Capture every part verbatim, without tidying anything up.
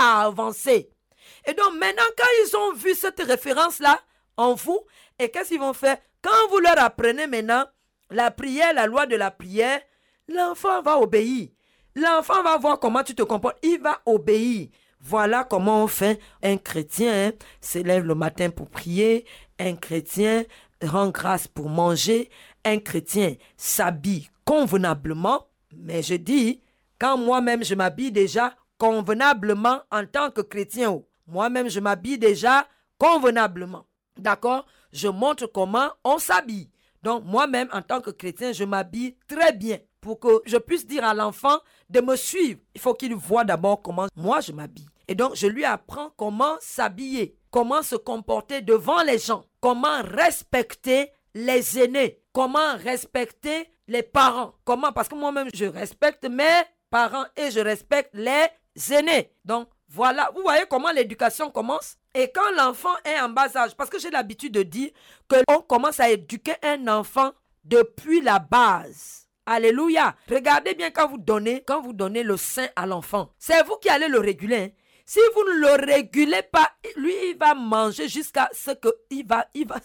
à avancer. Et donc maintenant, quand ils ont vu cette référence-là en vous, et qu'est-ce qu'ils vont faire? Quand vous leur apprenez maintenant la prière, la loi de la prière, l'enfant va obéir. L'enfant va voir comment tu te comportes, il va obéir. Voilà comment on fait. Un chrétien hein, se lève le matin pour prier, un chrétien rend grâce pour manger, un chrétien s'habille convenablement. Mais je dis, quand moi-même je m'habille déjà convenablement en tant que chrétien, moi-même je m'habille déjà convenablement. D'accord? Je montre comment on s'habille. Donc moi-même en tant que chrétien, je m'habille très bien. Pour que je puisse dire à l'enfant de me suivre, il faut qu'il voit d'abord comment moi je m'habille. Et donc je lui apprends comment s'habiller, comment se comporter devant les gens, comment respecter les aînés, comment respecter les parents. Comment? Parce que moi-même je respecte mes parents et je respecte les aînés. Donc voilà, vous voyez comment l'éducation commence? Et quand l'enfant est en bas âge, parce que j'ai l'habitude de dire qu'on commence à éduquer un enfant depuis la base. Alléluia. Regardez bien quand vous donnez, quand vous donnez le sein à l'enfant. C'est vous qui allez le réguler. Hein. Si vous ne le régulez pas, lui, il va manger jusqu'à ce que il va, il va,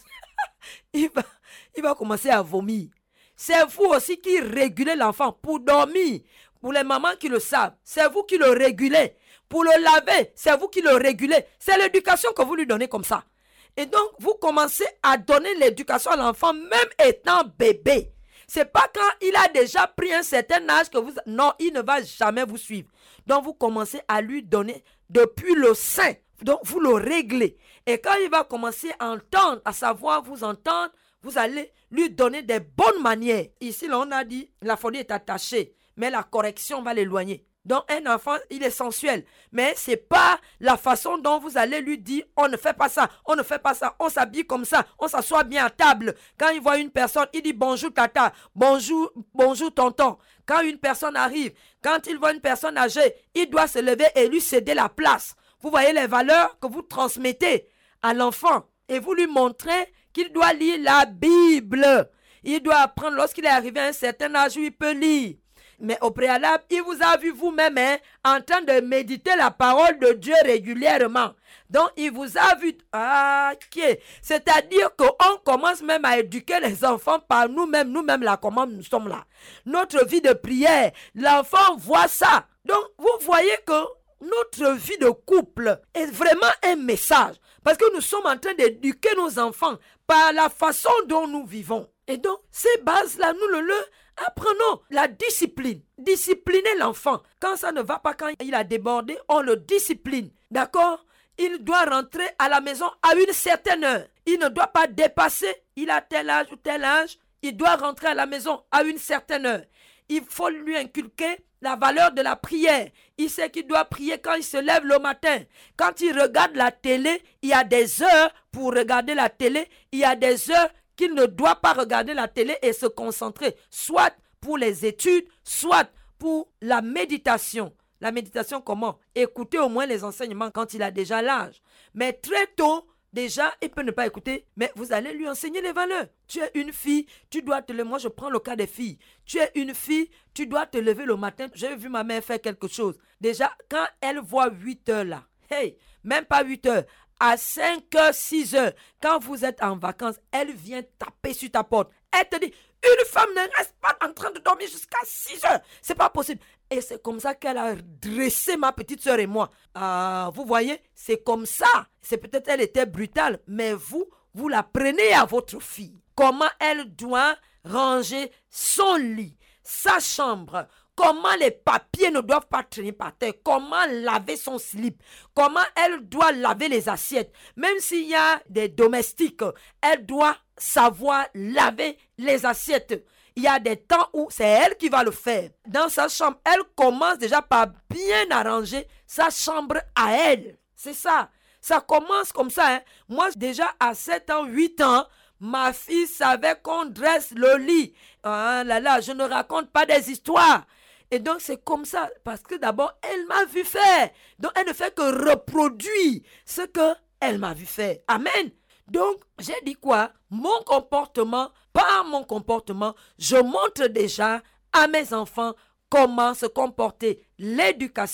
il va, il va commencer à vomir. C'est vous aussi qui régulez l'enfant pour dormir. Pour les mamans qui le savent, c'est vous qui le régulez. Pour le laver, c'est vous qui le régulez. C'est l'éducation que vous lui donnez comme ça. Et donc, vous commencez à donner l'éducation à l'enfant même étant bébé. C'est pas quand il a déjà pris un certain âge que vous... Non, il ne va jamais vous suivre. Donc, vous commencez à lui donner depuis le sein. Donc, vous le réglez. Et quand il va commencer à entendre, à savoir vous entendre, vous allez lui donner des bonnes manières. Ici, là, on a dit, la folie est attachée, mais la correction va l'éloigner. Donc, un enfant, il est sensuel. Mais ce n'est pas la façon dont vous allez lui dire, on ne fait pas ça, on ne fait pas ça, on s'habille comme ça, on s'assoit bien à table. Quand il voit une personne, il dit bonjour tata, bonjour, bonjour tonton. Quand une personne arrive, quand il voit une personne âgée, il doit se lever et lui céder la place. Vous voyez les valeurs que vous transmettez à l'enfant. Et vous lui montrez qu'il doit lire la Bible. Il doit apprendre lorsqu'il est arrivé à un certain âge où il peut lire. Mais au préalable, il vous a vu vous-même hein, en train de méditer la parole de Dieu régulièrement. Donc, il vous a vu... Ah, ok. C'est-à-dire qu'on commence même à éduquer les enfants par nous-mêmes. Nous-mêmes, là, comment nous sommes là. Notre vie de prière, l'enfant voit ça. Donc, vous voyez que notre vie de couple est vraiment un message. Parce que nous sommes en train d'éduquer nos enfants par la façon dont nous vivons. Et donc, ces bases-là, nous le, le apprenons. La discipline. Discipliner l'enfant. Quand ça ne va pas, quand il a débordé, on le discipline. D'accord? Il doit rentrer à la maison à une certaine heure. Il ne doit pas dépasser. Il a tel âge ou tel âge. Il doit rentrer à la maison à une certaine heure. Il faut lui inculquer la valeur de la prière. Il sait qu'il doit prier quand il se lève le matin. Quand il regarde la télé, il y a des heures pour regarder la télé. Il y a des heures qu'il ne doit pas regarder la télé et se concentrer, soit pour les études, soit pour la méditation. La méditation comment? Écouter au moins les enseignements quand il a déjà l'âge. Mais très tôt, déjà, il peut ne pas écouter, mais vous allez lui enseigner les valeurs. Tu es une fille, tu dois te lever. Moi, je prends le cas des filles. Tu es une fille, tu dois te lever le matin. J'ai vu ma mère faire quelque chose. Déjà, quand elle voit huit heures là, hey, même pas huit heures, à cinq heures, six heures, quand vous êtes en vacances, elle vient taper sur ta porte. Elle te dit, une femme ne reste pas en train de dormir jusqu'à six heures. C'est pas possible. Et c'est comme ça qu'elle a dressé ma petite soeur et moi. Euh, vous voyez, c'est comme ça. C'est peut-être elle était brutale, mais vous, vous la prenez à votre fille. Comment elle doit ranger son lit, sa chambre. Comment les papiers ne doivent pas traîner par terre. Comment laver son slip. Comment elle doit laver les assiettes. Même s'il y a des domestiques, elle doit savoir laver les assiettes. Il y a des temps où c'est elle qui va le faire. Dans sa chambre, elle commence déjà par bien arranger sa chambre à elle. C'est ça. Ça commence comme ça. Hein. Moi, déjà à sept ans, huit ans, ma fille savait qu'on dresse le lit. Ah là là, je ne raconte pas des histoires. Et donc, c'est comme ça. Parce que d'abord, elle m'a vu faire. Donc, elle ne fait que reproduire ce qu'elle m'a vu faire. Amen. Donc, j'ai dit quoi? Mon comportement, par mon comportement, je montre déjà à mes enfants comment se comporter. L'éducation,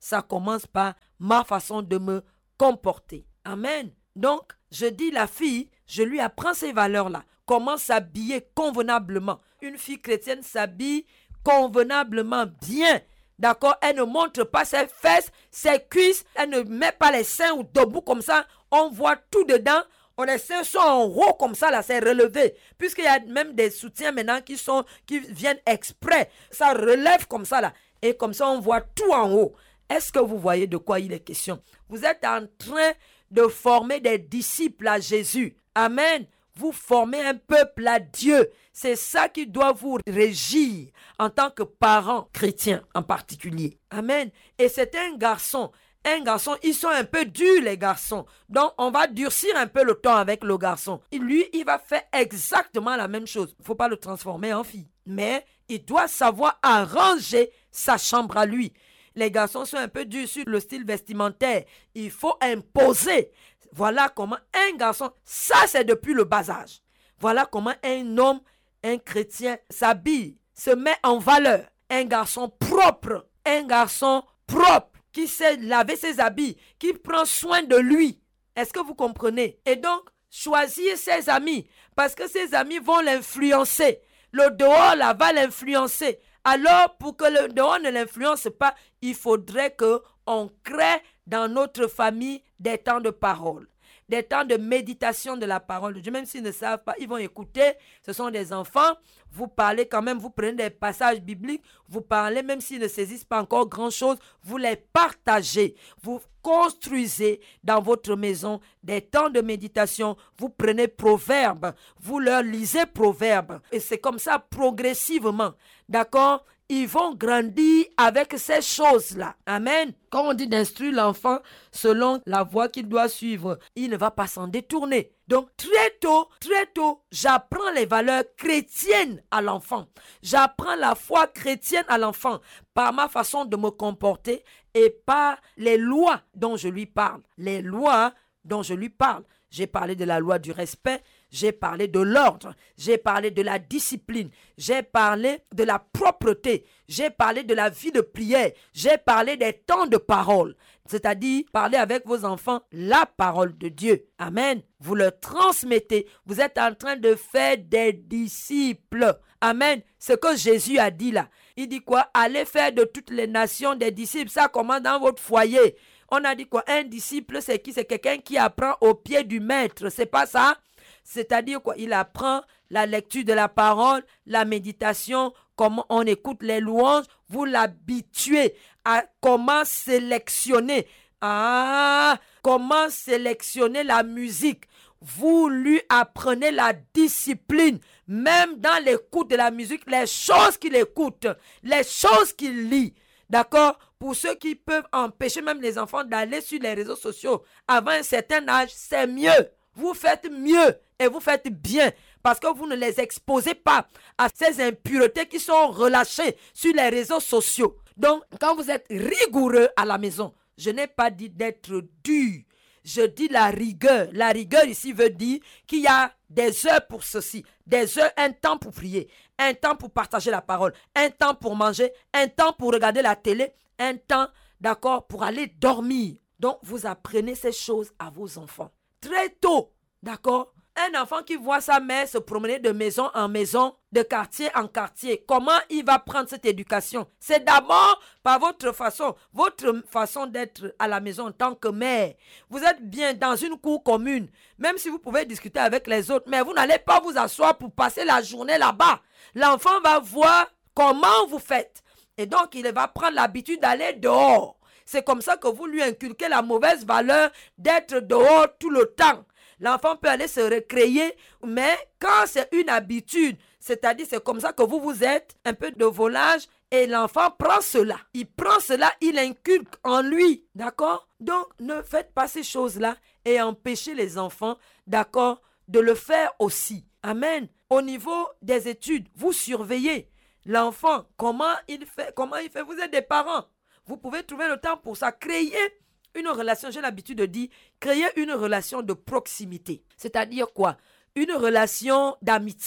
ça commence par ma façon de me comporter. Amen. Donc, je dis la fille, je lui apprends ces valeurs-là. Comment s'habiller convenablement. Une fille chrétienne s'habille convenablement bien. D'accord? Elle ne montre pas ses fesses, ses cuisses. Elle ne met pas les seins ou debout comme ça. On voit tout dedans. On les seins sont en haut comme ça, là, c'est relevé. Puisqu'il y a même des soutiens maintenant qui, sont, qui viennent exprès. Ça relève comme ça, là. Et comme ça, on voit tout en haut. Est-ce que vous voyez de quoi il est question? Vous êtes en train de former des disciples à Jésus. Amen. Vous formez un peuple à Dieu. C'est ça qui doit vous régir en tant que parents chrétiens en particulier. Amen. Et c'est un garçon. Un garçon, ils sont un peu durs les garçons. Donc on va durcir un peu le temps avec le garçon. Et lui, il va faire exactement la même chose. Il ne faut pas le transformer en fille. Mais il doit savoir arranger sa chambre à lui. Les garçons sont un peu durs sur le style vestimentaire. Il faut imposer. Voilà comment un garçon, ça c'est depuis le bas âge. Voilà comment un homme, un chrétien s'habille, se met en valeur. Un garçon propre, un garçon propre, qui sait laver ses habits, qui prend soin de lui. Est-ce que vous comprenez? Et donc, choisir ses amis, parce que ses amis vont l'influencer. Le dehors là va l'influencer. Alors, pour que le dehors ne l'influence pas, il faudrait qu'on crée dans notre famille des temps de parole, des temps de méditation de la parole de Dieu. Même s'ils ne savent pas, ils vont écouter. Ce sont des enfants. Vous parlez quand même, vous prenez des passages bibliques, vous parlez, même s'ils ne saisissent pas encore grand-chose, vous les partagez. Vous construisez dans votre maison des temps de méditation. Vous prenez Proverbes, vous leur lisez Proverbes. Et c'est comme ça progressivement. D'accord? Ils vont grandir avec ces choses-là. Amen. Quand on dit d'instruire l'enfant selon la voie qu'il doit suivre, il ne va pas s'en détourner. Donc, très tôt, très tôt, j'apprends les valeurs chrétiennes à l'enfant. J'apprends la foi chrétienne à l'enfant par ma façon de me comporter et par les lois dont je lui parle. Les lois dont je lui parle. J'ai parlé de la loi du respect, j'ai parlé de l'ordre, j'ai parlé de la discipline, j'ai parlé de la propreté, j'ai parlé de la vie de prière, j'ai parlé des temps de parole. C'est-à-dire, parler avec vos enfants la parole de Dieu. Amen. Vous le transmettez. Vous êtes en train de faire des disciples. Amen. Ce que Jésus a dit là. Il dit quoi? Allez faire de toutes les nations des disciples. Ça commence dans votre foyer. On a dit quoi? Un disciple, c'est qui? C'est quelqu'un qui apprend au pied du maître. C'est pas ça? C'est-à-dire quoi? Il apprend la lecture de la parole, la méditation, comment on écoute les louanges. Vous l'habituez à comment sélectionner. Ah, comment sélectionner la musique. Vous lui apprenez la discipline. Même dans l'écoute de la musique, les choses qu'il écoute, les choses qu'il lit. D'accord? Pour ceux qui peuvent empêcher même les enfants d'aller sur les réseaux sociaux avant un certain âge, c'est mieux. Vous faites mieux et vous faites bien parce que vous ne les exposez pas à ces impuretés qui sont relâchées sur les réseaux sociaux. Donc, quand vous êtes rigoureux à la maison, je n'ai pas dit d'être dur. Je dis la rigueur. La rigueur ici veut dire qu'il y a des heures pour ceci, des heures, un temps pour prier, un temps pour partager la parole, un temps pour manger, un temps pour regarder la télé, un temps, d'accord, pour aller dormir. Donc, vous apprenez ces choses à vos enfants. Très tôt, d'accord? Un enfant qui voit sa mère se promener de maison en maison, de quartier en quartier, comment il va prendre cette éducation? C'est d'abord par votre façon, votre façon d'être à la maison en tant que mère. Vous êtes bien dans une cour commune, même si vous pouvez discuter avec les autres, mais vous n'allez pas vous asseoir pour passer la journée là-bas. L'enfant va voir comment vous faites. Et donc, il va prendre l'habitude d'aller dehors. C'est comme ça que vous lui inculquez la mauvaise valeur d'être dehors tout le temps. L'enfant peut aller se recréer, mais quand c'est une habitude, c'est-à-dire c'est comme ça que vous vous êtes, un peu de volage, et l'enfant prend cela. Il prend cela, il inculque en lui, d'accord? Donc, ne faites pas ces choses-là et empêchez les enfants, d'accord, de le faire aussi. Amen. Au niveau des études, vous surveillez l'enfant, comment il fait, comment il fait. Vous êtes des parents. Vous pouvez trouver le temps pour ça. Créer une relation, j'ai l'habitude de dire, créer une relation de proximité. C'est-à-dire quoi? Une relation d'amitié.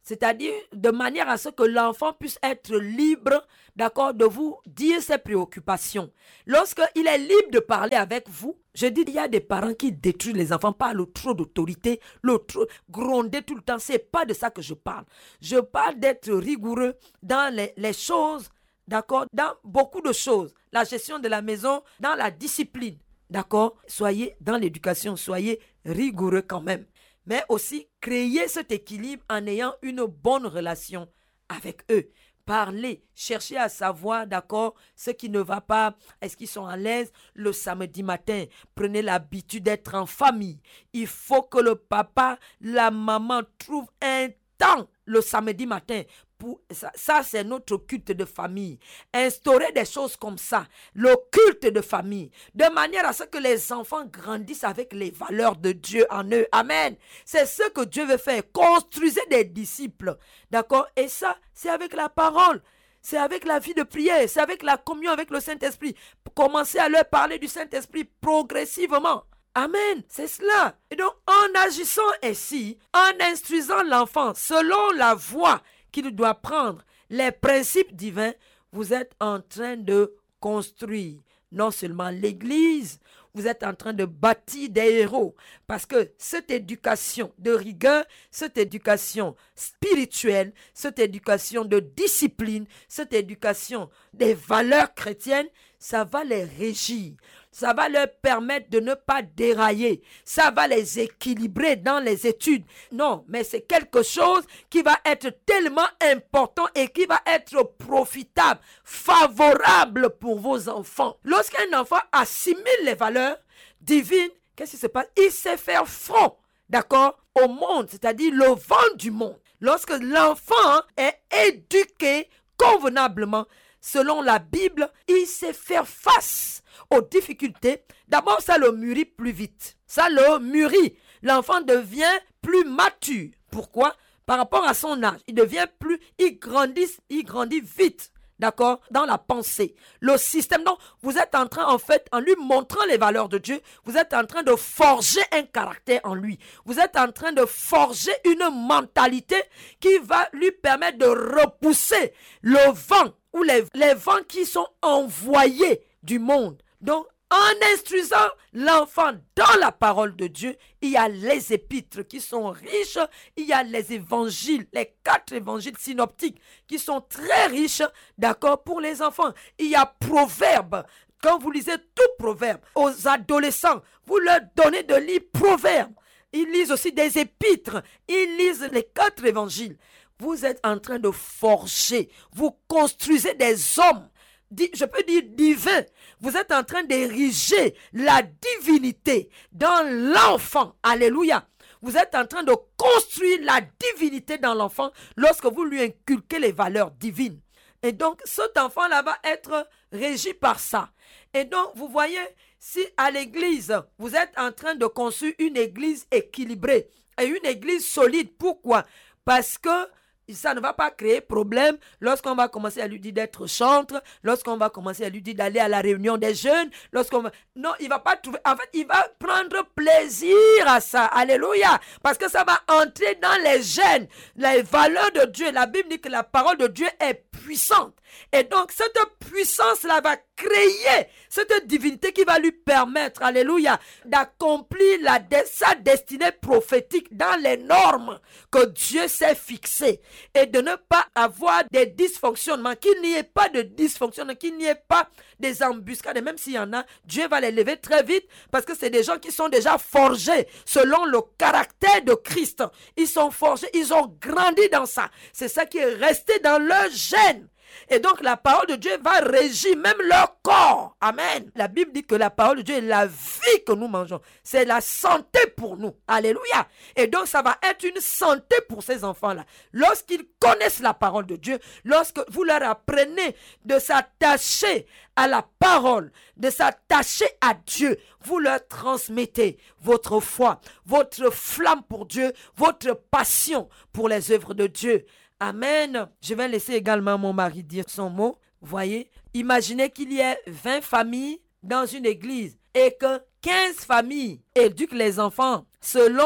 C'est-à-dire de manière à ce que l'enfant puisse être libre, d'accord, de vous dire ses préoccupations. Lorsqu'il est libre de parler avec vous, je dis, il y a des parents qui détruisent les enfants par le trop d'autorité, le trop gronder tout le temps. C'est pas de ça que je parle. Je parle d'être rigoureux dans les, les choses, d'accord, dans beaucoup de choses. La gestion de la maison, dans la discipline, d'accord. Soyez dans l'éducation, soyez rigoureux quand même. Mais aussi créer cet équilibre en ayant une bonne relation avec eux. Parler, chercher à savoir, d'accord, ce qui ne va pas, est-ce qu'ils sont à l'aise le samedi matin. Prenez l'habitude d'être en famille. Il faut que le papa, la maman trouvent un temps le samedi matin. Pour, ça, ça c'est notre culte de famille. Instaurer des choses comme ça, le culte de famille, de manière à ce que les enfants grandissent avec les valeurs de Dieu en eux. Amen. C'est ce que Dieu veut faire. Construisez des disciples. D'accord? Et ça, c'est avec la parole. C'est avec la vie de prière. C'est avec la communion avec le Saint-Esprit. Commencez à leur parler du Saint-Esprit progressivement. Amen, c'est cela. Et donc, en agissant ainsi, en instruisant l'enfant selon la voie qu'il doit prendre, les principes divins, vous êtes en train de construire non seulement l'Église, vous êtes en train de bâtir des héros. Parce que cette éducation de rigueur, cette éducation spirituelle, cette éducation de discipline, cette éducation des valeurs chrétiennes, ça va les régir. Ça va leur permettre de ne pas dérailler. Ça va les équilibrer dans les études. Non, mais c'est quelque chose qui va être tellement important et qui va être profitable, favorable pour vos enfants. Lorsqu'un enfant assimile les valeurs divines, qu'est-ce qui se passe? Il sait faire front, d'accord, au monde, c'est-à-dire le vent du monde. Lorsque l'enfant est éduqué convenablement, selon la Bible, il sait faire face aux difficultés. D'abord, ça le mûrit plus vite. Ça le mûrit. L'enfant devient plus mature. Pourquoi? Par rapport à son âge. Il devient plus, il grandit, il grandit vite. D'accord? Dans la pensée. Le système. Donc, vous êtes en train, en fait, en lui montrant les valeurs de Dieu, vous êtes en train de forger un caractère en lui. Vous êtes en train de forger une mentalité qui va lui permettre de repousser le vent ou les, les vents qui sont envoyés du monde. Donc, en instruisant l'enfant dans la parole de Dieu, il y a les épîtres qui sont riches, il y a les évangiles, les quatre évangiles synoptiques qui sont très riches, d'accord, pour les enfants. Il y a Proverbes. Quand vous lisez tout Proverbe aux adolescents, vous leur donnez de lire Proverbes. Ils lisent aussi des épîtres, ils lisent les quatre évangiles. Vous êtes en train de forger, vous construisez des hommes, je peux dire divins. Vous êtes en train d'ériger la divinité dans l'enfant. Alléluia. Vous êtes en train de construire la divinité dans l'enfant lorsque vous lui inculquez les valeurs divines. Et donc, cet enfant-là va être régi par ça. Et donc, vous voyez, si à l'église, vous êtes en train de construire une église équilibrée et une église solide. Pourquoi? Parce que ça ne va pas créer problème lorsqu'on va commencer à lui dire d'être chantre, lorsqu'on va commencer à lui dire d'aller à la réunion des jeunes, lorsqu'on va... Non, il ne va pas trouver... En fait, il va prendre plaisir à ça. Alléluia. Parce que ça va entrer dans les gènes, les valeurs de Dieu. La Bible dit que la parole de Dieu est puissante. Et donc, cette puissance-là va créer cette divinité qui va lui permettre, alléluia, d'accomplir la, sa destinée prophétique dans les normes que Dieu s'est fixées et de ne pas avoir des dysfonctionnements, qu'il n'y ait pas de dysfonctionnement, qu'il n'y ait pas des embuscades. Et même s'il y en a, Dieu va les lever très vite parce que c'est des gens qui sont déjà forgés selon le caractère de Christ. Ils sont forgés, ils ont grandi dans ça. C'est ça qui est resté dans leur gène. Et donc la parole de Dieu va régir même leur corps. Amen. La Bible dit que la parole de Dieu est la vie que nous mangeons. C'est la santé pour nous. Alléluia. Et donc ça va être une santé pour ces enfants-là. Lorsqu'ils connaissent la parole de Dieu, lorsque vous leur apprenez de s'attacher à la parole, de s'attacher à Dieu, vous leur transmettez votre foi, votre flamme pour Dieu, votre passion pour les œuvres de Dieu. Amen. Je vais laisser également mon mari dire son mot. Voyez, imaginez qu'il y ait vingt familles dans une église et que quinze familles éduquent les enfants selon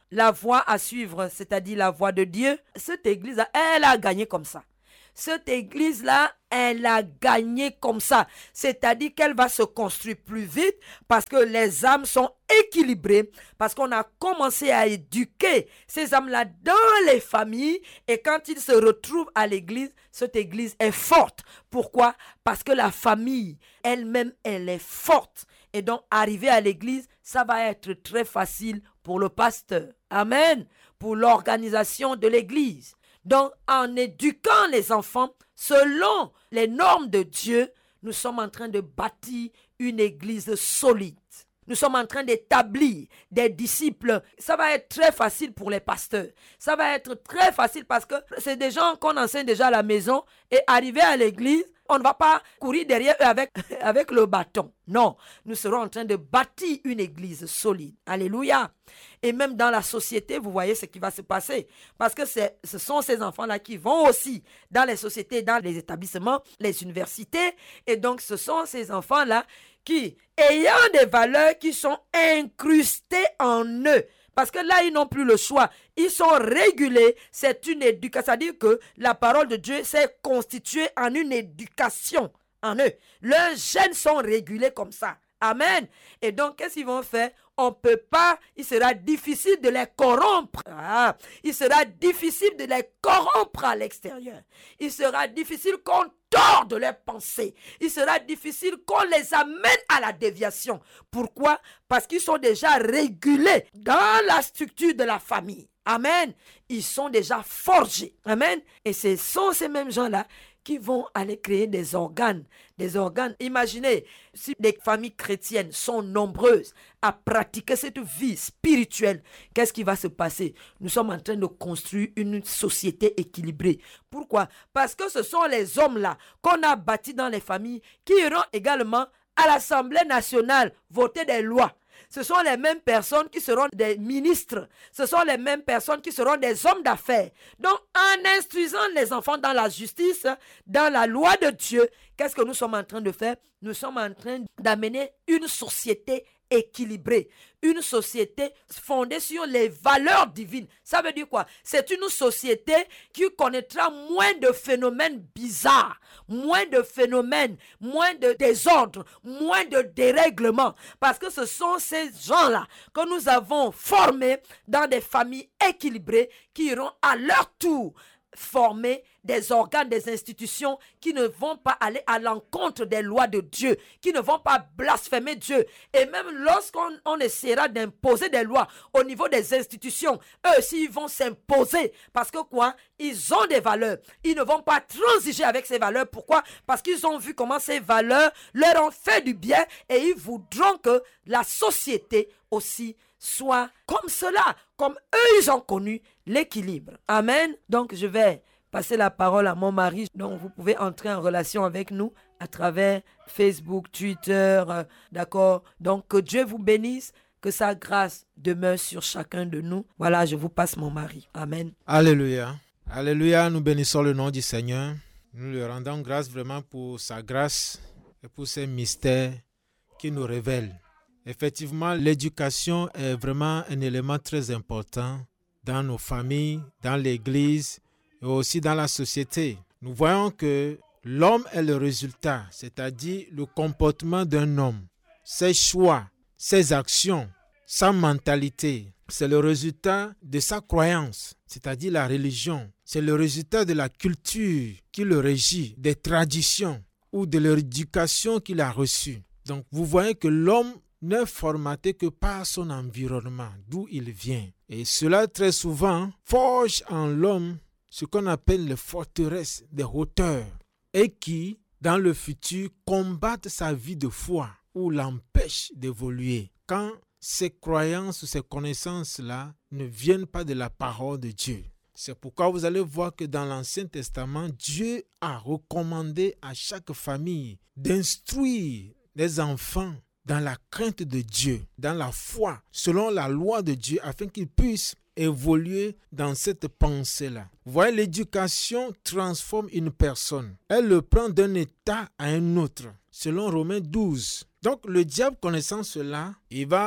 la voie à suivre, c'est-à-dire la voie de Dieu, cette église, elle a gagné comme ça. Cette église-là, elle a gagné comme ça. C'est-à-dire qu'elle va se construire plus vite parce que les âmes sont équilibrées, parce qu'on a commencé à éduquer ces âmes-là dans les familles et quand ils se retrouvent à l'église, cette église est forte. Pourquoi? Parce que la famille elle-même, elle est forte. Et donc, arriver à l'église, ça va être très facile pour le pasteur. Amen. Pour l'organisation de l'église. Donc, en éduquant les enfants selon les normes de Dieu, nous sommes en train de bâtir une église solide. Nous sommes en train d'établir des disciples. Ça va être très facile pour les pasteurs. Ça va être très facile parce que c'est des gens qu'on enseigne déjà à la maison et arriver à l'église, on ne va pas courir derrière eux avec, avec le bâton. Non, nous serons en train de bâtir une église solide. Alléluia. Et même dans la société, vous voyez ce qui va se passer. Parce que c'est, ce sont ces enfants-là qui vont aussi dans les sociétés, dans les établissements, les universités. Et donc, ce sont ces enfants-là qui, ayant des valeurs qui sont incrustées en eux, parce que là, ils n'ont plus le choix. Ils sont régulés. C'est une éducation. C'est-à-dire que la parole de Dieu s'est constituée en une éducation en eux. Leurs gènes sont régulés comme ça. Amen. Et donc, qu'est-ce qu'ils vont faire? On ne peut pas, il sera difficile de les corrompre. Ah, il sera difficile de les corrompre à l'extérieur. Il sera difficile qu'on torde leurs pensées. Il sera difficile qu'on les amène à la déviation. Pourquoi? Parce qu'ils sont déjà régulés dans la structure de la famille. Amen. Ils sont déjà forgés. Amen. Et ce sont ces mêmes gens-là qui vont aller créer des organes. Des organes. Imaginez, si les familles chrétiennes sont nombreuses à pratiquer cette vie spirituelle, qu'est-ce qui va se passer? Nous sommes en train de construire une société équilibrée. Pourquoi? Parce que ce sont les hommes-là qu'on a bâtis dans les familles qui iront également à l'Assemblée nationale voter des lois. Ce sont les mêmes personnes qui seront des ministres. Ce sont les mêmes personnes qui seront des hommes d'affaires. Donc, en instruisant les enfants dans la justice, dans la loi de Dieu, qu'est-ce que nous sommes en train de faire? Nous sommes en train d'amener une société équilibrée, une société fondée sur les valeurs divines. Ça veut dire quoi? C'est une société qui connaîtra moins de phénomènes bizarres, moins de phénomènes, moins de désordre, moins de dérèglements. Parce que ce sont ces gens-là que nous avons formés dans des familles équilibrées qui iront à leur tour former des organes, des institutions qui ne vont pas aller à l'encontre des lois de Dieu, qui ne vont pas blasphémer Dieu. Et même lorsqu'on on essaiera d'imposer des lois au niveau des institutions, eux aussi ils vont s'imposer. Parce que quoi? Ils ont des valeurs. Ils ne vont pas transiger avec ces valeurs. Pourquoi? Parce qu'ils ont vu comment ces valeurs leur ont fait du bien et ils voudront que la société aussi soit comme cela, comme eux ils ont connu l'équilibre. Amen. Donc je vais passer la parole à mon mari. Donc vous pouvez entrer en relation avec nous à travers Facebook, Twitter, euh, d'accord. Donc que Dieu vous bénisse, que sa grâce demeure sur chacun de nous. Voilà, je vous passe mon mari. Amen. Alléluia. Alléluia, nous bénissons le nom du Seigneur. Nous lui rendons grâce vraiment pour sa grâce et pour ces mystères qu'il nous révèle. Effectivement, l'éducation est vraiment un élément très important dans nos familles, dans l'Église et aussi dans la société. Nous voyons que l'homme est le résultat, c'est-à-dire le comportement d'un homme, ses choix, ses actions, sa mentalité. C'est le résultat de sa croyance, c'est-à-dire la religion. C'est le résultat de la culture qui le régit, des traditions ou de l'éducation qu'il a reçue. Donc, vous voyez que l'homme n'est formaté que par son environnement, d'où il vient. Et cela, très souvent, forge en l'homme ce qu'on appelle les forteresses des hauteurs et qui, dans le futur, combattent sa vie de foi ou l'empêchent d'évoluer. Quand ces croyances ou ces connaissances-là ne viennent pas de la parole de Dieu. C'est pourquoi vous allez voir que dans l'Ancien Testament, Dieu a recommandé à chaque famille d'instruire les enfants dans la crainte de Dieu, dans la foi, selon la loi de Dieu, afin qu'ils puissent évoluer dans cette pensée-là. Vous voyez, l'éducation transforme une personne. Elle le prend d'un état à un autre, selon Romains douze. Donc, le diable, connaissant cela, il va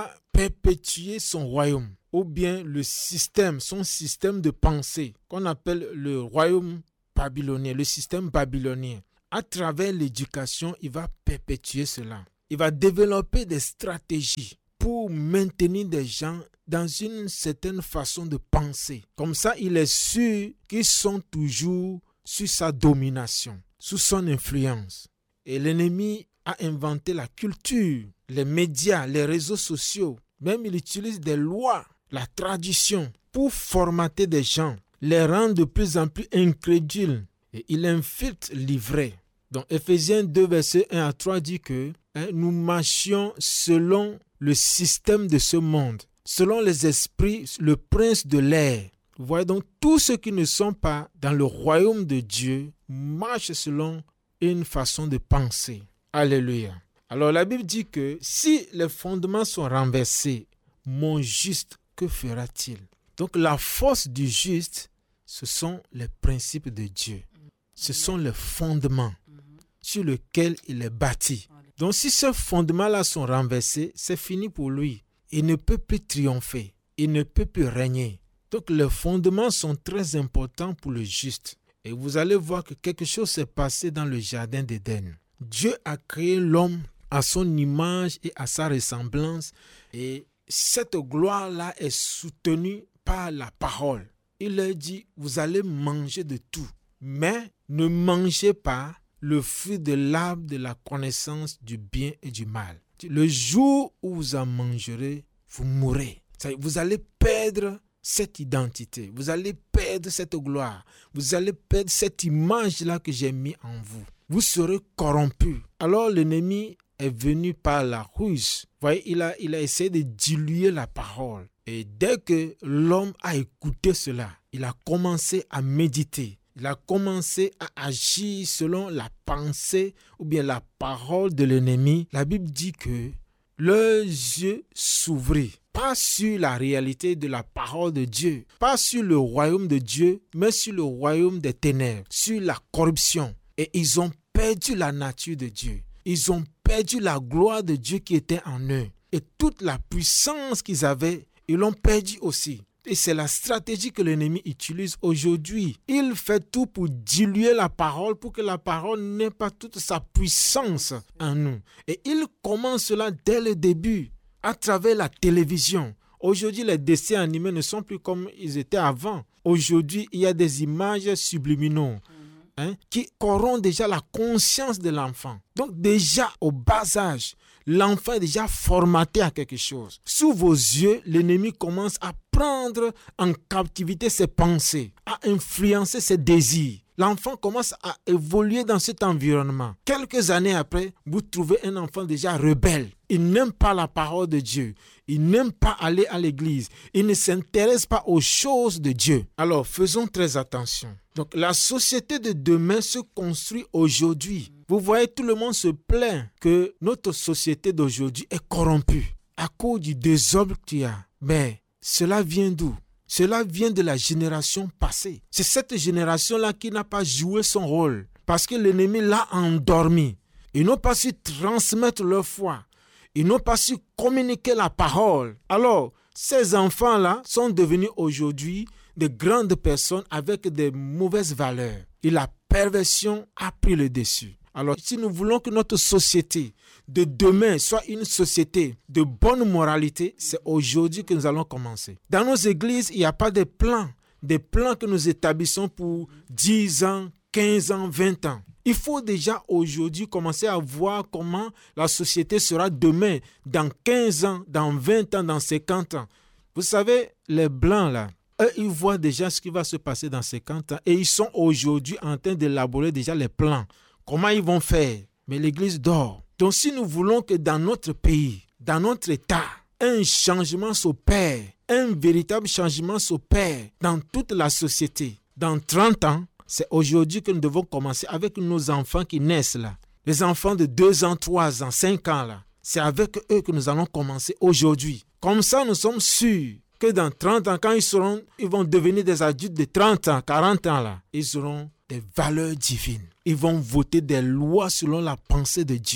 perpétuer son royaume, ou bien le système, son système de pensée, qu'on appelle le royaume babylonien, le système babylonien. À travers l'éducation, il va perpétuer cela. Il va développer des stratégies pour maintenir des gens dans une certaine façon de penser. Comme ça, il est sûr qu'ils sont toujours sous sa domination, sous son influence. Et l'ennemi a inventé la culture, les médias, les réseaux sociaux. Même il utilise des lois, la tradition pour formater des gens, les rendre de plus en plus incrédules. Et il infiltre l'ivraie. Donc Éphésiens deux, versets un à trois dit que hein, nous marchions selon le système de ce monde, selon les esprits, le prince de l'air. Vous voyez donc, tous ceux qui ne sont pas dans le royaume de Dieu marchent selon une façon de penser. Alléluia. Alors la Bible dit que si les fondements sont renversés, mon juste, que fera-t-il? Donc la force du juste, ce sont les principes de Dieu. Ce sont les fondements sur lesquels il est bâti. Donc si ces fondements-là sont renversés, c'est fini pour lui. Il ne peut plus triompher. Il ne peut plus régner. Donc les fondements sont très importants pour le juste. Et vous allez voir que quelque chose s'est passé dans le jardin d'Éden. Dieu a créé l'homme à son image et à sa ressemblance. Et cette gloire-là est soutenue par la parole. Il leur dit, vous allez manger de tout, mais ne mangez pas le fruit de l'arbre de la connaissance du bien et du mal. Le jour où vous en mangerez, vous mourrez. Vous allez perdre cette identité. Vous allez perdre cette gloire. Vous allez perdre cette image-là que j'ai mis en vous. Vous serez corrompus. Alors l'ennemi est venu par la ruse. Vous voyez, il a, il a essayé de diluer la parole. Et dès que l'homme a écouté cela, il a commencé à méditer. Il a commencé à agir selon la pensée ou bien la parole de l'ennemi. La Bible dit que leurs yeux s'ouvrirent, pas sur la réalité de la parole de Dieu, pas sur le royaume de Dieu, mais sur le royaume des ténèbres, sur la corruption. Et ils ont perdu la nature de Dieu. Ils ont perdu la gloire de Dieu qui était en eux. Et toute la puissance qu'ils avaient, ils l'ont perdu aussi. Et c'est la stratégie que l'ennemi utilise aujourd'hui. Il fait tout pour diluer la parole, pour que la parole n'ait pas toute sa puissance en nous. Et il commence cela dès le début, à travers la télévision. Aujourd'hui, les dessins animés ne sont plus comme ils étaient avant. Aujourd'hui, il y a des images subliminaux hein, qui corrompent déjà la conscience de l'enfant. Donc déjà, au bas âge, l'enfant est déjà formaté à quelque chose. Sous vos yeux, l'ennemi commence à prendre en captivité ses pensées, à influencer ses désirs. L'enfant commence à évoluer dans cet environnement. Quelques années après, vous trouvez un enfant déjà rebelle. Il n'aime pas la parole de Dieu. Il n'aime pas aller à l'église. Il ne s'intéresse pas aux choses de Dieu. Alors, faisons très attention. Donc, la société de demain se construit aujourd'hui. Vous voyez, tout le monde se plaint que notre société d'aujourd'hui est corrompue à cause du désordre qu'il y a. Mais cela vient d'où? Cela vient de la génération passée. C'est cette génération-là qui n'a pas joué son rôle parce que l'ennemi l'a endormi. Ils n'ont pas su transmettre leur foi. Ils n'ont pas su communiquer la parole. Alors, ces enfants-là sont devenus aujourd'hui de grandes personnes avec de mauvaises valeurs. Et la perversion a pris le dessus. Alors, si nous voulons que notre société de demain soit une société de bonne moralité, c'est aujourd'hui que nous allons commencer. Dans nos églises, il n'y a pas de plans, des plans que nous établissons pour dix ans, quinze ans, vingt ans. Il faut déjà aujourd'hui commencer à voir comment la société sera demain, dans quinze ans, dans vingt ans, dans cinquante ans. Vous savez, les Blancs là, eux, ils voient déjà ce qui va se passer dans cinquante ans et ils sont aujourd'hui en train d'élaborer déjà les plans. Comment ils vont faire? Mais l'Église dort. Donc si nous voulons que dans notre pays, dans notre État, un changement s'opère, un véritable changement s'opère dans toute la société, dans trente ans, c'est aujourd'hui que nous devons commencer avec nos enfants qui naissent là. Les enfants de deux ans, trois ans, cinq ans là. C'est avec eux que nous allons commencer aujourd'hui. Comme ça, nous sommes sûrs que dans trente ans, quand ils seront, ils vont devenir des adultes de trente ans, quarante ans là, ils auront des valeurs divines. Ils vont voter des lois selon la pensée de Dieu.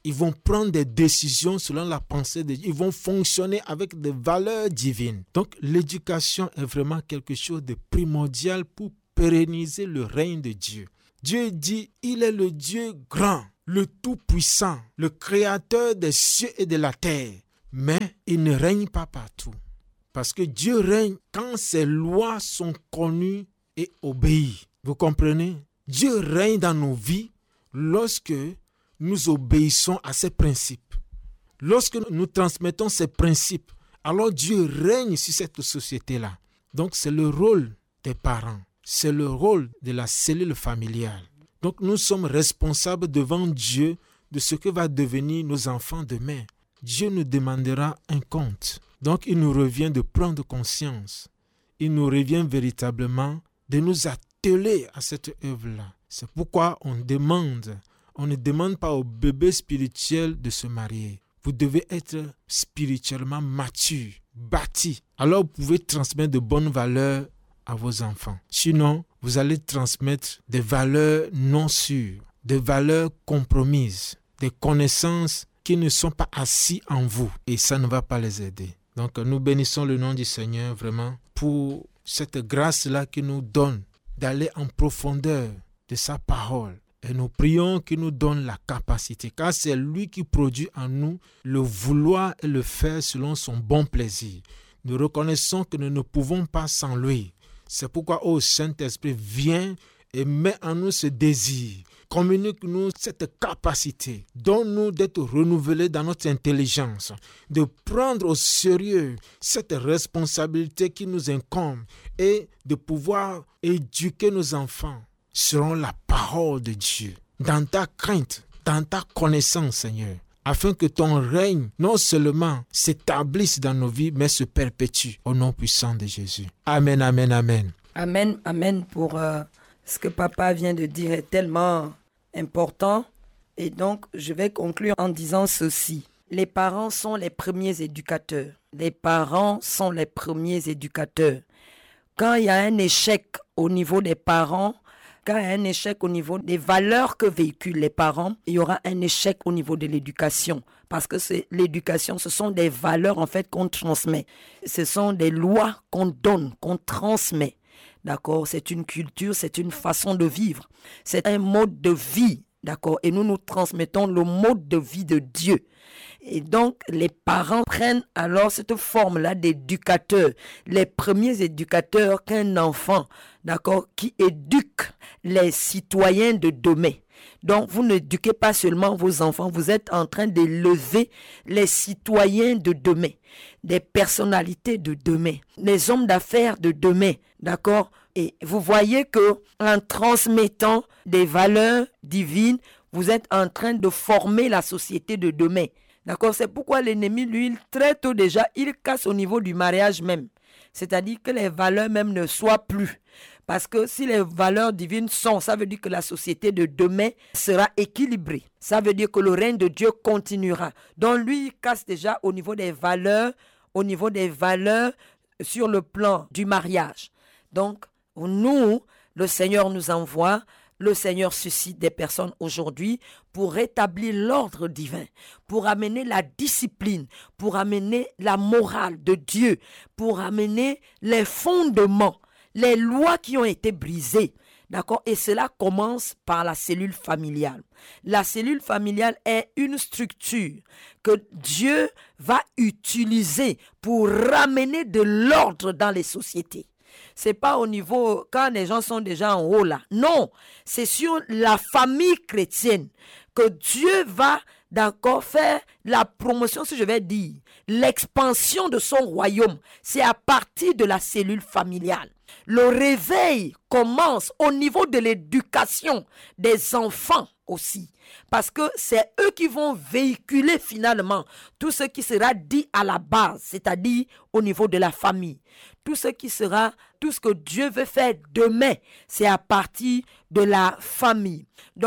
Ils vont prendre des décisions selon la pensée de Dieu. Ils vont fonctionner avec des valeurs divines. Donc, l'éducation est vraiment quelque chose de primordial pour pérenniser le règne de Dieu. Dieu dit, il est le Dieu grand, le Tout-Puissant, le Créateur des cieux et de la terre. Mais il ne règne pas partout. Parce que Dieu règne quand ses lois sont connues et obéies. Vous comprenez? Dieu règne dans nos vies lorsque nous obéissons à ses principes. Lorsque nous transmettons ces principes, alors Dieu règne sur cette société-là. Donc c'est le rôle des parents, c'est le rôle de la cellule familiale. Donc nous sommes responsables devant Dieu de ce que va devenir nos enfants demain. Dieu nous demandera un compte. Donc il nous revient de prendre conscience. Il nous revient véritablement de nous atteler à cette œuvre-là. C'est pourquoi on demande On ne demande pas au bébé spirituel de se marier. Vous devez être spirituellement mature, bâti. Alors vous pouvez transmettre de bonnes valeurs à vos enfants. Sinon, vous allez transmettre des valeurs non sûres, des valeurs compromises, des connaissances qui ne sont pas assises en vous. Et ça ne va pas les aider. Donc nous bénissons le nom du Seigneur vraiment pour cette grâce-là qu'il nous donne d'aller en profondeur de sa parole. Et nous prions qu'il nous donne la capacité, car c'est lui qui produit en nous le vouloir et le faire selon son bon plaisir. Nous reconnaissons que nous ne pouvons pas sans lui. C'est pourquoi, ô Saint-Esprit, viens et mets en nous ce désir. Communique-nous cette capacité. Donne-nous d'être renouvelés dans notre intelligence, de prendre au sérieux cette responsabilité qui nous incombe et de pouvoir éduquer nos enfants selon la parole de Dieu, dans ta crainte, dans ta connaissance, Seigneur, afin que ton règne non seulement s'établisse dans nos vies, mais se perpétue au nom puissant de Jésus. Amen, amen, amen. Amen, amen pour euh, ce que papa vient de dire est tellement important. Et donc, je vais conclure en disant ceci. Les parents sont les premiers éducateurs. Les parents sont les premiers éducateurs. Quand il y a un échec au niveau des parents, quand il y a un échec au niveau des valeurs que véhiculent les parents, il y aura un échec au niveau de l'éducation. Parce que c'est l'éducation, ce sont des valeurs en fait qu'on transmet. Ce sont des lois qu'on donne, qu'on transmet. D'accord? C'est une culture, c'est une façon de vivre. C'est un mode de vie. D'accord? Et nous, nous transmettons le mode de vie de Dieu. Et donc, les parents prennent alors cette forme-là d'éducateurs. Les premiers éducateurs qu'un enfant, d'accord, qui éduque les citoyens de demain. Donc, vous n'éduquez pas seulement vos enfants, vous êtes en train d'élever les citoyens de demain, des personnalités de demain, les hommes d'affaires de demain, d'accord? Et vous voyez que en transmettant des valeurs divines, vous êtes en train de former la société de demain. D'accord? C'est pourquoi l'ennemi, lui, très tôt déjà, il casse au niveau du mariage même. C'est-à-dire que les valeurs même ne soient plus. Parce que si les valeurs divines sont, ça veut dire que la société de demain sera équilibrée. Ça veut dire que le règne de Dieu continuera. Donc lui, il casse déjà au niveau des valeurs, au niveau des valeurs sur le plan du mariage. Donc, nous, le Seigneur nous envoie, le Seigneur suscite des personnes aujourd'hui pour rétablir l'ordre divin, pour amener la discipline, pour amener la morale de Dieu, pour amener les fondements, les lois qui ont été brisées. D'accord? Et cela commence par la cellule familiale. La cellule familiale est une structure que Dieu va utiliser pour ramener de l'ordre dans les sociétés. C'est pas au niveau, quand les gens sont déjà en haut là. Non, c'est sur la famille chrétienne que Dieu va, d'accord, faire la promotion, si je vais dire, l'expansion de son royaume. C'est à partir de la cellule familiale. Le réveil commence au niveau de l'éducation des enfants aussi. Parce que c'est eux qui vont véhiculer finalement tout ce qui sera dit à la base, c'est-à-dire au niveau de la famille. Tout ce qui sera, tout ce que Dieu veut faire demain, c'est à partir de la famille. Donc,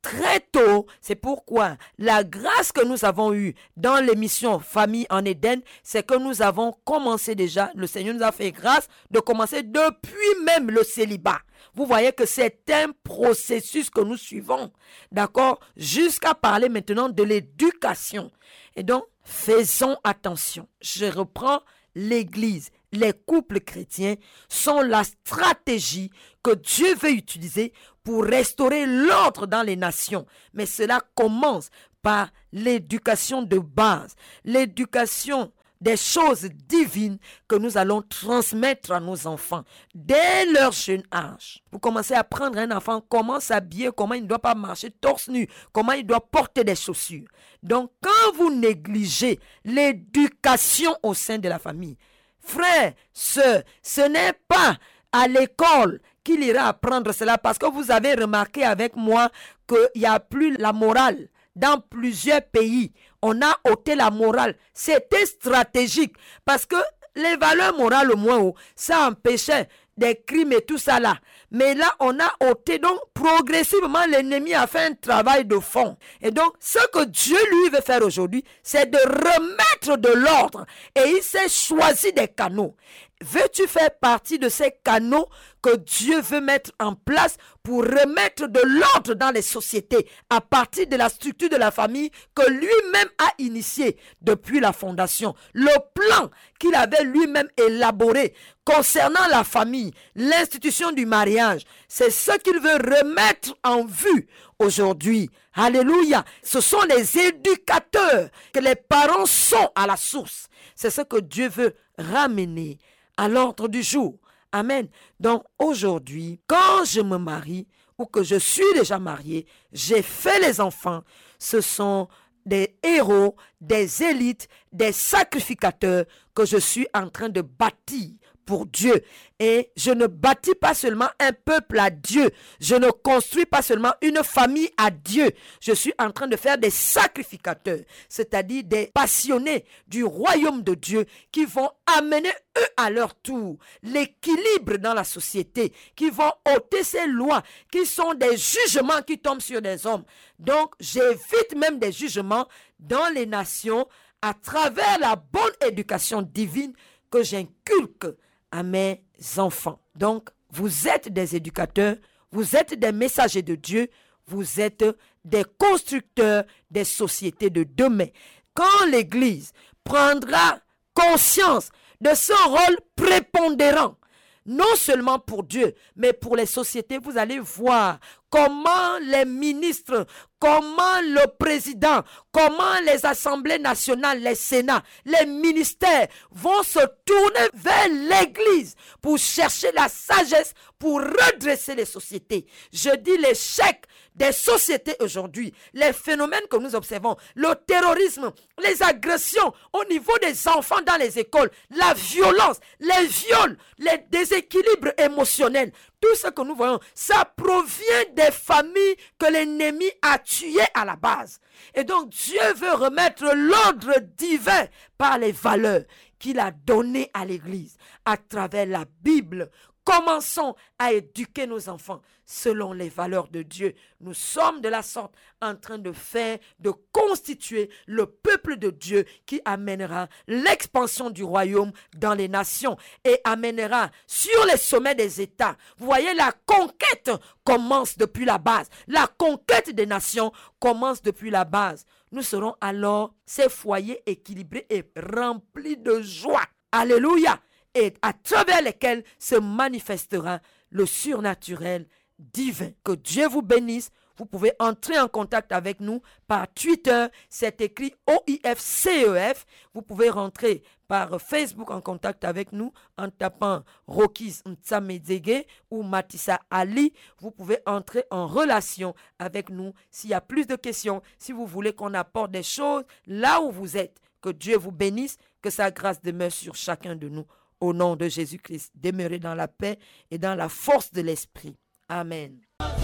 très tôt. C'est pourquoi la grâce que nous avons eue dans l'émission Famille en Éden, c'est que nous avons commencé déjà, le Seigneur nous a fait grâce de commencer depuis même le célibat. Vous voyez que c'est un processus que nous suivons, d'accord, jusqu'à parler maintenant de l'éducation. Et donc, faisons attention. Je reprends l'Église. Les couples chrétiens sont la stratégie que Dieu veut utiliser pour restaurer l'ordre dans les nations. Mais cela commence par l'éducation de base, l'éducation des choses divines que nous allons transmettre à nos enfants dès leur jeune âge. Vous commencez à apprendre à un enfant comment s'habiller, comment il ne doit pas marcher torse nu, comment il doit porter des chaussures. Donc, quand vous négligez l'éducation au sein de la famille, frères, sœurs, ce n'est pas à l'école qu'il ira apprendre cela, parce que vous avez remarqué avec moi qu'il n'y a plus la morale. Dans plusieurs pays, on a ôté la morale. C'était stratégique parce que les valeurs morales au moins haut, ça empêchait des crimes et tout ça là. Mais là, on a ôté. Donc, progressivement, l'ennemi a fait un travail de fond. Et donc, ce que Dieu lui veut faire aujourd'hui, c'est de remettre de l'ordre. Et il s'est choisi des canaux. Veux-tu faire partie de ces canaux que Dieu veut mettre en place pour remettre de l'ordre dans les sociétés à partir de la structure de la famille que lui-même a initiée depuis la fondation? Le plan qu'il avait lui-même élaboré concernant la famille, l'institution du mariage, c'est ce qu'il veut remettre en vue aujourd'hui. Alléluia. Ce sont les éducateurs que les parents sont à la source. C'est ce que Dieu veut ramener à l'ordre du jour. Amen. Donc aujourd'hui, quand je me marie ou que je suis déjà marié, j'ai fait les enfants, ce sont des héros, des élites, des sacrificateurs que je suis en train de bâtir pour Dieu. Et je ne bâtis pas seulement un peuple à Dieu. Je ne construis pas seulement une famille à Dieu. Je suis en train de faire des sacrificateurs, c'est-à-dire des passionnés du royaume de Dieu qui vont amener eux à leur tour l'équilibre dans la société, qui vont ôter ces lois qui sont des jugements qui tombent sur des hommes. Donc, j'évite même des jugements dans les nations à travers la bonne éducation divine que j'inculque à mes enfants. Donc, vous êtes des éducateurs, vous êtes des messagers de Dieu, vous êtes des constructeurs des sociétés de demain. Quand l'Église prendra conscience de ce rôle prépondérant, non seulement pour Dieu, mais pour les sociétés, vous allez voir comment les ministres, comment le président, comment les assemblées nationales, les sénats, les ministères vont se tourner vers l'Église pour chercher la sagesse, pour redresser les sociétés. Je dis l'échec des sociétés aujourd'hui, les phénomènes que nous observons, le terrorisme, les agressions au niveau des enfants dans les écoles, la violence, les viols, les déséquilibres émotionnels, tout ce que nous voyons, ça provient des familles que l'ennemi a tuées à la base. Et donc Dieu veut remettre l'ordre divin par les valeurs qu'il a données à l'Église à travers la Bible. Commençons à éduquer nos enfants selon les valeurs de Dieu. Nous sommes de la sorte en train de faire, de constituer le peuple de Dieu qui amènera l'expansion du royaume dans les nations et amènera sur les sommets des États. Vous voyez, la conquête commence depuis la base. La conquête des nations commence depuis la base. Nous serons alors ces foyers équilibrés et remplis de joie. Alléluia! Et à travers lesquels se manifestera le surnaturel divin. Que Dieu vous bénisse. Vous pouvez entrer en contact avec nous par Twitter, c'est écrit O I F C E F. Vous pouvez rentrer par Facebook en contact avec nous en tapant Rokis Ntsamedzege ou Matissa Ali. Vous pouvez entrer en relation avec nous s'il y a plus de questions, si vous voulez qu'on apporte des choses là où vous êtes. Que Dieu vous bénisse, que sa grâce demeure sur chacun de nous. Au nom de Jésus-Christ, demeurez dans la paix et dans la force de l'Esprit. Amen.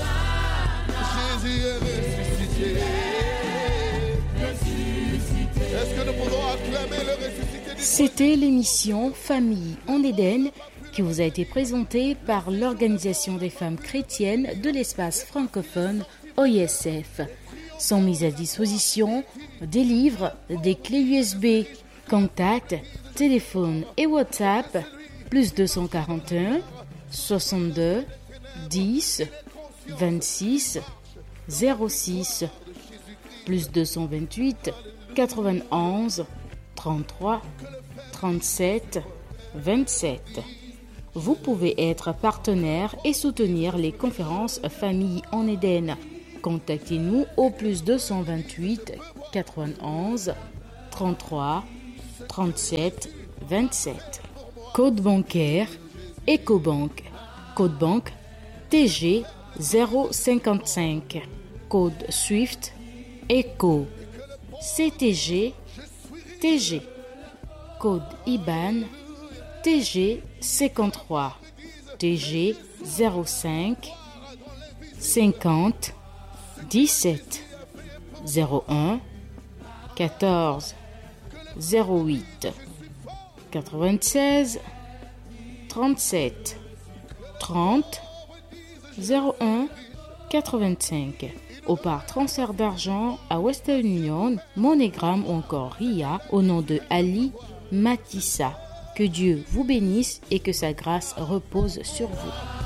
Jésus est ressuscité. Est-ce que nous pouvons acclamer le ressuscité du C'était l'émission Famille en Éden qui vous a été présentée par l'Organisation des femmes chrétiennes de l'espace francophone O I S F. Sont mis à disposition des livres, des clés U S B, contacts, téléphone et WhatsApp, plus deux cent quarante et un, soixante-deux, dix, vingt-six, zéro six, plus deux cent vingt-huit, quatre-vingt-onze, trente-trois, trente-sept, vingt-sept. Vous pouvez être partenaire et soutenir les conférences Famille en Éden. Contactez-nous au plus deux cent vingt-huit, quatre-vingt-onze, trente-trois, trente-sept, vingt-sept. Code bancaire Ecobank. Code banque T G zéro cinquante-cinq. Code Swift Eco. C T G T G. Code I B A N T G cinquante-trois. T G zéro cinq cinquante dix-sept zéro un quatorze zéro huit quatre-vingt-seize trente-sept trente zéro un quatre-vingt-cinq. Ou par transfert d'argent à Western Union, MoneyGram ou encore R I A au nom de Ali Matissa. Que Dieu vous bénisse et que sa grâce repose sur vous.